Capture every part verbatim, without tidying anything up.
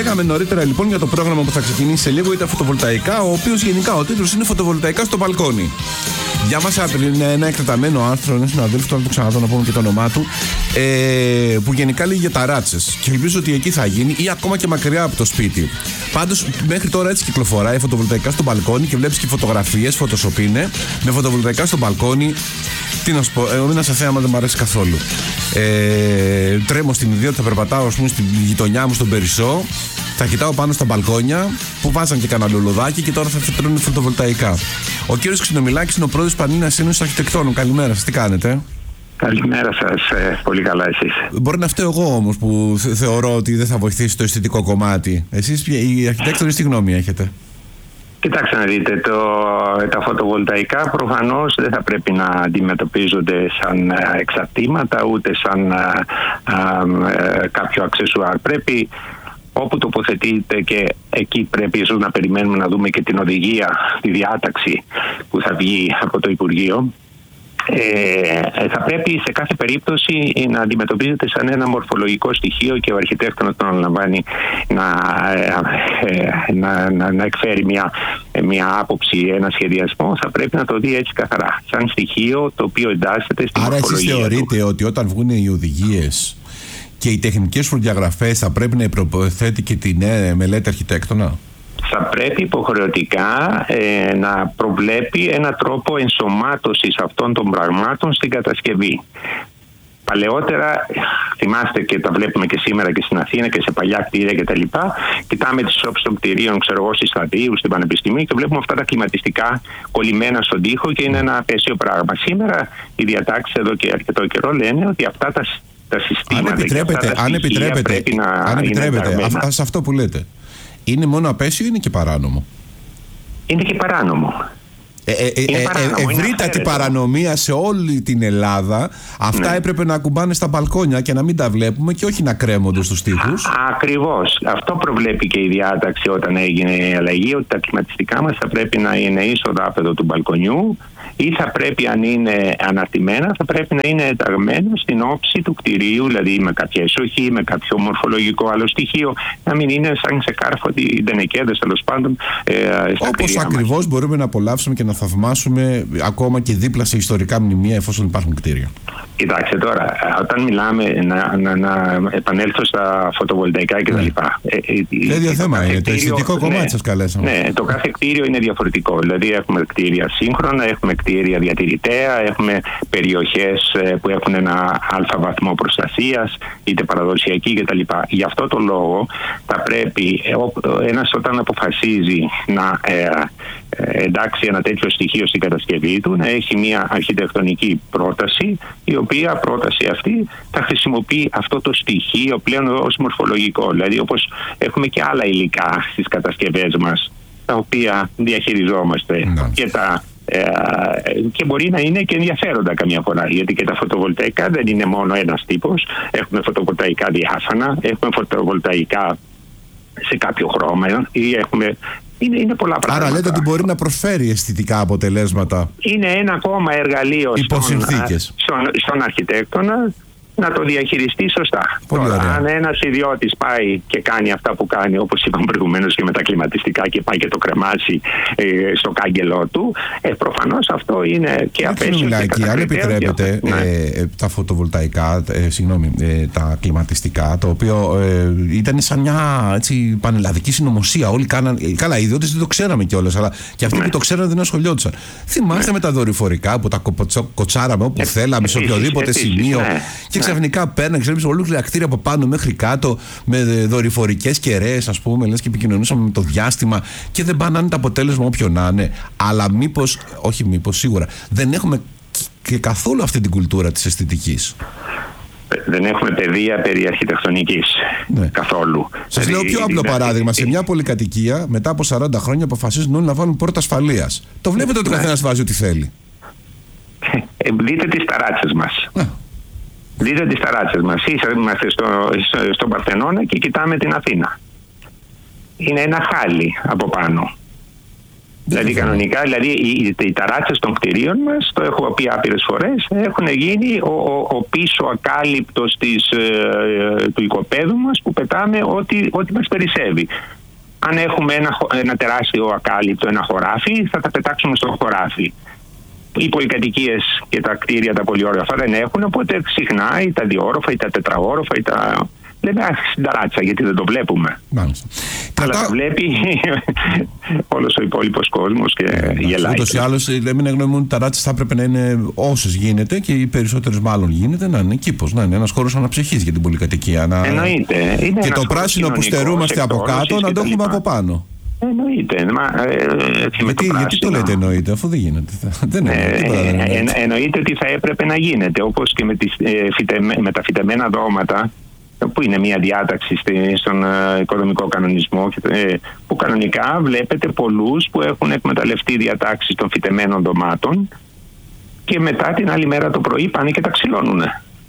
Λέγαμε νωρίτερα λοιπόν για το πρόγραμμα που θα ξεκινήσει σε λίγο, ήταν φωτοβολταϊκά, ο οποίος γενικά ο τίτλος είναι φωτοβολταϊκά στο μπαλκόνι. Διάβασα πριν ένα εκτεταμένο άρθρο ενός συναδέλφου, τώρα το ξαναδώ να πούμε και το όνομά του, ε, που γενικά λέει για ταράτσες. Και ελπίζω ότι εκεί θα γίνει ή ακόμα και μακριά από το σπίτι. Πάντως, μέχρι τώρα έτσι κυκλοφοράει φωτοβολταϊκά στο μπαλκόνι και βλέπεις και φωτογραφίες, Photoshop είναι, με φωτοβολταϊκά στο μπαλκόνι. Τι να σου πω, εμένα σε θέαμα δεν μου αρέσει καθόλου. Ε, τρέμω στην ιδιότητα, περπατάω ας πούμε στην γειτονιά μου στον Περισσό, θα κοιτάω πάνω στα μπαλκόνια που βάζαν και κανένα λουλουδάκι και τώρα θα φυτρώνουν φωτοβολταϊκά. Ο κύριος Ξινομιλάκης είναι ο πρόεδρος Πανελλήνιας Ένωσης Αρχιτεκτόνων. Καλημέρα σας, τι κάνετε? Καλημέρα σας, ε, πολύ καλά εσείς. Μπορεί να φταίω εγώ όμως που θε- θεωρώ ότι δεν θα βοηθήσει το αισθητικό κομμάτι. Εσείς οι αρχιτέκτονες τι γνώμη έχετε? Κοιτάξτε να δείτε, το, τα φωτοβολταϊκά προφανώς δεν θα πρέπει να αντιμετωπίζονται σαν εξαρτήματα ούτε σαν α, α, α, κάποιο αξεσουάρ. Πρέπει όπου τοποθετείται και εκεί πρέπει ίσως να περιμένουμε να δούμε και την οδηγία, τη διάταξη που θα βγει από το Υπουργείο. Ε, θα πρέπει σε κάθε περίπτωση να αντιμετωπίζεται σαν ένα μορφολογικό στοιχείο και ο αρχιτέκτονας τον αναλαμβάνει να, ε, να, να, να εκφέρει μια, μια άποψη, ένα σχεδιασμό. Θα πρέπει να το δει έτσι καθαρά, σαν στοιχείο το οποίο εντάσσεται στην Άρα μορφολογία. εσείς θεωρείτε του. ότι όταν βγουν οι οδηγίες και οι τεχνικές προδιαγραφές θα πρέπει να προποθέτει και την ε, μελέτη αρχιτέκτονα? Θα πρέπει υποχρεωτικά ε, να προβλέπει ένα τρόπο ενσωμάτωσης αυτών των πραγμάτων στην κατασκευή. Παλαιότερα, θυμάστε και τα βλέπουμε και σήμερα και στην Αθήνα και σε παλιά κτίρια κτλ. Κοιτάμε τις όψεις των κτηρίων, ξέρω εγώ, στη Σταδίου, στην Πανεπιστημίου και βλέπουμε αυτά τα κλιματιστικά κολλημένα στον τοίχο και είναι ένα απέσιο πράγμα. σήμερα οι διατάξεις εδώ και αρκετό καιρό λένε ότι αυτά τα, τα συστήματα. Αν επιτρέπετε, αυτά τα αν επιτρέπετε, πρέπει να αν επιτρέπετε είναι α, σε αυτό που λέτε, είναι μόνο απέσιο ή είναι και παράνομο? Είναι και παράνομο. Ε, ε, ε, ε, παράνομο, ευρύτατη παρανομία σε όλη την Ελλάδα. Αυτά ναι. έπρεπε να ακουμπάνε στα μπαλκόνια και να μην τα βλέπουμε και όχι να κρέμονται στους τοίχους. Ακριβώς. Αυτό προβλέπει και η διάταξη όταν έγινε η αλλαγή, ότι τα κλιματιστικά μας θα πρέπει να είναι ίσο δάπεδο του μπαλκονιού ή θα πρέπει, αν είναι αναρτημένα, θα πρέπει να είναι ενταγμένο στην όψη του κτηρίου, δηλαδή με κάποια ισοχή, με κάποιο μορφολογικό άλλο στοιχείο, να μην είναι σαν ξεκάρφωτοι ντενεκέδες τέλος πάντων. Ε, Όπως ακριβώς μπορούμε να απολαύσουμε και να θαυμάσουμε ακόμα και δίπλα σε ιστορικά μνημεία εφόσον υπάρχουν κτίρια. Κοιτάξτε τώρα, όταν μιλάμε να, να, να επανέλθω στα φωτοβολταϊκά κτλ. Ναι. Ε, ε, ίδιο θέμα είναι. Το αισθητικό κομμάτι ναι, σας καλέσαμε. Ναι, το κάθε κτίριο είναι διαφορετικό. Δηλαδή, έχουμε κτίρια σύγχρονα, έχουμε κτίρια διατηρητέα, έχουμε περιοχές που έχουν ένα αλφα βαθμό προστασίας, είτε παραδοσιακή κτλ. Γι' αυτό το λόγο θα πρέπει ένας όταν αποφασίζει να ε, εντάξει ένα τέτοιο στοιχείο στην κατασκευή του, να έχει μια αρχιτεκτονική πρόταση, η οποία πρόταση αυτή θα χρησιμοποιεί αυτό το στοιχείο πλέον ως μορφολογικό. Δηλαδή, όπως έχουμε και άλλα υλικά στις κατασκευές μας, τα οποία διαχειριζόμαστε ναι. και, τα, ε, και μπορεί να είναι και ενδιαφέροντα καμιά φορά, γιατί και τα φωτοβολταϊκά δεν είναι μόνο ένας τύπος. Έχουμε φωτοβολταϊκά διάφανα, έχουμε φωτοβολταϊκά σε κάποιο χρώμα ή έχουμε... Είναι, είναι πολλά πράγματα. Άρα λέτε ότι μπορεί να προσφέρει αισθητικά αποτελέσματα. Είναι ένα ακόμα εργαλείο στον, στον, στον αρχιτέκτονα να το διαχειριστεί σωστά. Τώρα, αν ένας ιδιώτης πάει και κάνει αυτά που κάνει, όπως είπαμε προηγουμένως και με τα κλιματιστικά, και πάει και το κρεμάσει ε, στο κάγκελό του, ε, προφανώς αυτό είναι και απέσιο. Αν επιτρέπετε, ναι. ε, τα φωτοβολταϊκά, ε, συγγνώμη, ε, τα κλιματιστικά, το οποίο ε, ήταν σαν μια έτσι, πανελλαδική συνωμοσία. Όλοι κάναν. Καλά, οι ιδιώτες δεν το ξέραμε κιόλας, αλλά και αυτοί ναι. που το ξέραν δεν ασχολιόντουσαν. Θυμάστε ναι. με τα δορυφορικά που τα κοτσάραμε όπου ε, θέλαμε, σε οποιοδήποτε επίσης, σημείο. Ναι. Και ξαφνικά πέρναγε, ξέρεις, ολόκληρα κτίρια από πάνω μέχρι κάτω με δορυφορικές κεραίες, ας πούμε, λες, και επικοινωνούσαμε με το διάστημα και δεν πάνε να είναι το αποτέλεσμα όποιο να είναι. Αλλά μήπως, όχι μήπως, σίγουρα δεν έχουμε και καθόλου αυτή την κουλτούρα της αισθητικής. Δεν έχουμε παιδεία περί αρχιτεκτονικής ναι. καθόλου. Σας λέω πιο απλό παράδειγμα. Σε μια πολυκατοικία, μετά από σαράντα χρόνια, αποφασίζουν όλοι να βάλουν πόρτα ασφαλείας. Το βλέπετε ότι ο καθένας βάζει ό,τι θέλει. Ε, δείτε τις ταράτσες μας. Ναι. Δείτε τις ταράτσες μας. Είμαστε στο, στο, στον Παρθενώνα και κοιτάμε την Αθήνα. Είναι ένα χάλι από πάνω. Δηλαδή, κανονικά, δηλαδή, οι, οι ταράτσες των κτηρίων μας, το έχω πει άπειρες φορές, έχουν γίνει ο, ο, ο πίσω ακάλυπτος της, ε, του οικοπαίδου μας που πετάμε ό,τι, ό,τι μας περισσεύει. Αν έχουμε ένα, ένα τεράστιο ακάλυπτο, ένα χωράφι, θα τα πετάξουμε στο χωράφι. Οι πολυκατοικίες και τα κτίρια τα πολυόροφα δεν έχουν, οπότε συχνά ή τα διόροφα ή τα τετραόροφα ή τα... Λέμε στην ταράτσα, γιατί δεν το βλέπουμε. Μάλιστα. Αλλά Κατά... το βλέπει όλος ο υπόλοιπος κόσμος και yeah, γελάει. Ούτως ή άλλως, λέμε να γνωρίζουμε ότι οι ταράτσες θα έπρεπε να είναι όσες γίνεται και οι περισσότερες μάλλον γίνεται να είναι κήπος, να είναι ένας χώρος αναψυχής για την πολυκατοικία. Να... Εννοείται. Είναι και το πράσινο που στερούμαστε από κάτω να το έχουμε από πάνω. Εννοείται. Μα, ε, γιατί, το γιατί το λέτε εννοείται, αφού δεν γίνεται. Δεν είναι, ε, δεν είναι. Ε, ε, εννοείται ότι θα έπρεπε να γίνεται, όπως και με, τις, ε, φυτε, με τα φυτεμένα δώματα, που είναι μια διάταξη στον οικονομικό κανονισμό, που κανονικά βλέπετε πολλούς που έχουν εκμεταλλευτεί διατάξεις των φυτεμένων δωμάτων και μετά την άλλη μέρα το πρωί πάνε και τα ξυλώνουν.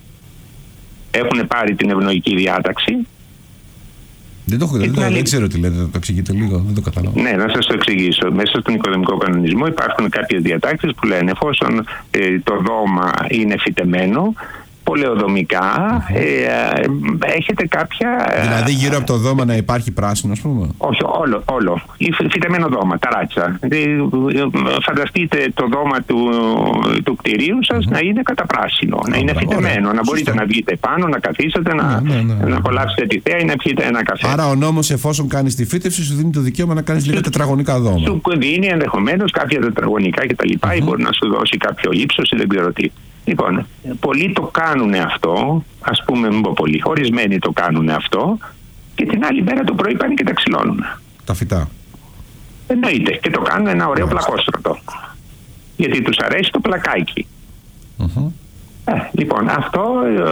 Έχουν πάρει την ευνοϊκή διάταξη. Δεν, το, δεν, το, άλλη... δεν ξέρω τι λέτε, το εξηγείτε λίγο, δεν το καταλάβω. Ναι, να σας το εξηγήσω. Μέσα στον οικονομικό κανονισμό υπάρχουν κάποιες διατάξεις που λένε εφόσον ε, το δώμα είναι φυτεμένο, πολεοδομικά, mm-hmm. ε, έχετε κάποια... Δηλαδή γύρω από το δώμα να υπάρχει πράσινο, ας πούμε. Όχι, όλο, όλο. Φυτεμένο δώμα, ταράτσα. Φανταστείτε το δώμα του, του κτηρίου σας mm-hmm. να είναι κατά πράσινο, oh, να είναι φυτεμένο, ωραία. Να μπορείτε Σωστό. να βγείτε πάνω, να καθίσετε, να, ναι, ναι, ναι, ναι. να απολαύσετε τη θέα ή να πιείτε ένα καφέ. Άρα ο νόμος, εφόσον κάνεις τη φύτευση, σου δίνει το δικαίωμα να κάνεις λίγα τετραγωνικά δώμα. Σου δίνει ενδεχομένως κάποια τετραγωνικά κτλ. Mm-hmm. Ή μπορεί να σου δώσει κάποιο ύψος ή δεν ξέρω τι. Λοιπόν, πολλοί το κάνουν αυτό, ας πούμε, μην πω πολλοί, ορισμένοι το κάνουν αυτό και την άλλη μέρα το πρωί πάνε και τα ξυλώνουν. Τα φυτά. Εννοείται. Και το κάνουν ένα ωραίο πλακόστρωτο. Γιατί τους αρέσει το πλακάκι. Mm-hmm. Ε, λοιπόν, αυτό...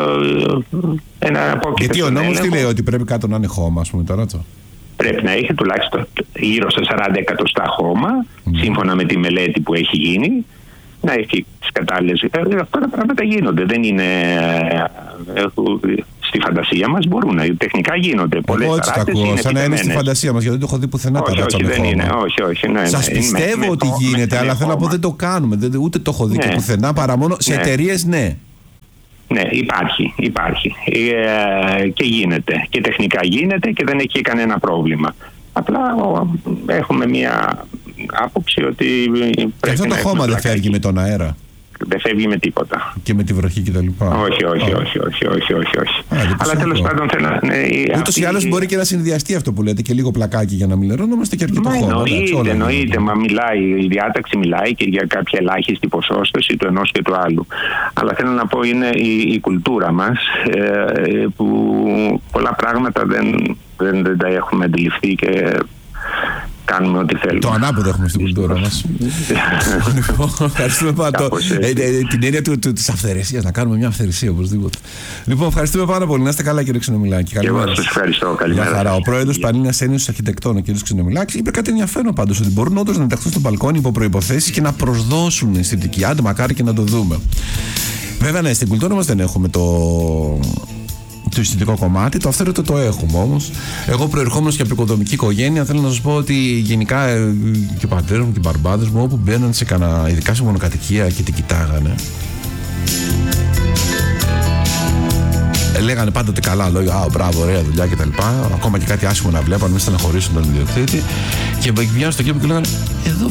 Ε, ένα γιατί ο νόμος τι λέει, ότι πρέπει κάτω να είναι χώμα, ας πούμε, τώρα αυτό. Πρέπει να έχει τουλάχιστον γύρω στα σαράντα εκατοστά χώμα, mm. σύμφωνα με τη μελέτη που έχει γίνει. Να έχει τις κατάλληλες. Αυτά τα πράγματα γίνονται. Δεν είναι ε, στη φαντασία μας. Μπορούν. Τεχνικά γίνονται. Πολλές εγώ έτσι τα ακούω. Σαν να είναι στη φαντασία μας. Γιατί δεν το έχω δει πουθενά τα ράτσα με χώμα. Όχι, όχι. Ναι, σας ναι, πιστεύω με, ότι με, γίνεται, με, αλλά με θέλω να πω δεν το κάνουμε. Δεν, ούτε το έχω δει ναι. και πουθενά παρά μόνο σε ναι. εταιρείες ναι. Ναι, υπάρχει. υπάρχει. Ε, και γίνεται. Και τεχνικά γίνεται και δεν έχει κανένα πρόβλημα. Απλά ο, έχουμε μια άποψη ότι πρέπει και αυτό το χώμα δεν φεύγει με τον αέρα. Δεν φεύγει με τίποτα. Και με τη βροχή κτλ. Όχι, όχι, όχι, όχι, όχι, όχι, όχι. Α, αλλά τέλος πάντων θέλω να... Ναι, ούτως ή άλλως μπορεί και να συνδυαστεί αυτό που λέτε και λίγο πλακάκι για να μιλερώνομαστε και αρκετό χώμα. Εννοείται, εννοείται. Μα μιλάει, η διάταξη μιλάει και για κάποια ελάχιστη ποσόστοση του ενός και του άλλου. Αλλά θέλω να πω είναι η, η κουλτούρα μας ε, που πολλά πράγματα δεν, δεν, δεν τα έχουμε αντιληφθεί και κάνουμε ό,τι θέλουμε. Το ανάποδο έχουμε στην κουλτούρα μας. Ευχαριστούμε πάρα πολύ. Την έννοια της αυθαιρεσίας, να κάνουμε μια αυθαιρεσία οπωσδήποτε. Λοιπόν, ευχαριστούμε πάρα πολύ. Να είστε καλά, κύριε Ξενομηλάκη. Και εγώ σας ευχαριστώ. Καλημέρα. Ο πρόεδρος Πανελλήνιας Ένωσης Αρχιτεκτών, ο κύριος Ξενομηλάκης, είπε κάτι ενδιαφέρον πάντως, ότι μπορούν όντως να ενταχθούν στο μπαλκόνι υπό προϋποθέσεις και να προσδώσουν αισθητική. Άντε, μακάρι και να το δούμε. Βέβαια, ναι, στην κουλτούρα μας δεν έχουμε το. Το αισθητικό κομμάτι, το αυθαίρετο το έχουμε όμως. Εγώ προερχόμενος και από οικοδομική οικογένεια, θέλω να σας πω ότι γενικά και ο πατέρας μου και οι μπαρμπάδες μου, όπου μπαίναν σε κανένα, ειδικά σε μονοκατοικία και την κοιτάγανε, λέγανε πάντοτε καλά λόγια, α, μπράβο, ωραία δουλειά κτλ. Ακόμα και κάτι άσχημο να βλέπαν, μην στεναχωρήσουν τον ιδιοκτήτη. Και βγαίνουν στο κήπο και λέγανε, εδώ